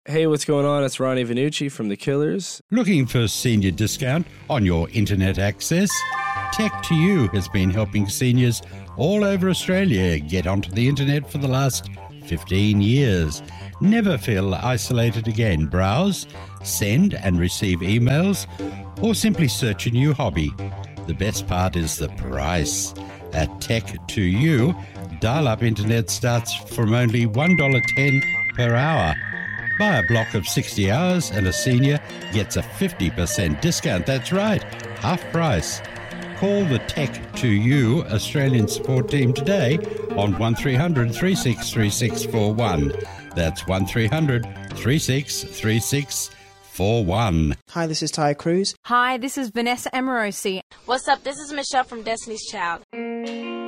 Hey, what's going on? It's Ronnie Vanucci from The Killers. Looking for senior discount on your internet access? Tech2U has been helping seniors all over Australia get onto the internet for the last 15 years. Never feel isolated again. Browse, send and receive emails, or simply search a new hobby. The best part is the price. At Tech2U, dial-up internet starts from only $1.10 per hour. Buy a block of 60 hours and a senior gets a 50% discount. That's right, half price. Call the Tech2U Australian support team today on 1300 363641. That's 1300 363641. Hi, this is Ty Cruz. Hi, this is Vanessa Amorosi. What's up? This is Michelle from Destiny's Child.